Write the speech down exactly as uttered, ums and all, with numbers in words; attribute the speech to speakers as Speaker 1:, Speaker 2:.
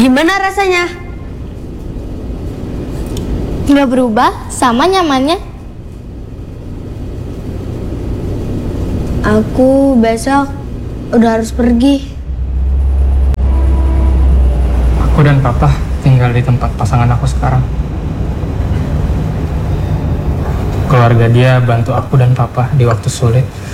Speaker 1: Gimana rasanya?
Speaker 2: Nggak berubah, sama nyamannya.
Speaker 1: Aku besok udah harus pergi.
Speaker 3: Aku dan Papa tinggal di tempat pasangan aku sekarang. Keluarga dia bantu aku dan Papa di waktu sulit.